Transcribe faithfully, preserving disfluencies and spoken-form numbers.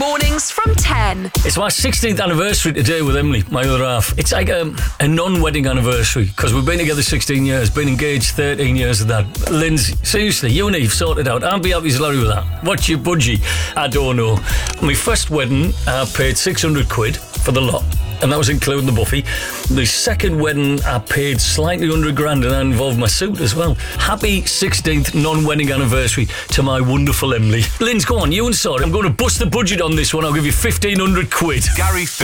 Mornings from ten. It's my sixteenth anniversary today with Emily, my other half. It's like a, a non-wedding anniversary because we've been together sixteen years, been engaged thirteen years of that. Lindsay, seriously, you and Eve sorted out. I'll be happy as Larry with that. What's your budgie? I don't know. My first wedding, I paid six hundred quid for the lot, and that was including the buffet. The second wedding, I paid slightly under a grand, and that involved my suit as well. Happy sixteenth non-wedding anniversary to my wonderful Emily. Linz, go on, you and sort it. I'm going to bust the budget on this one. I'll give you fifteen hundred quid. Gary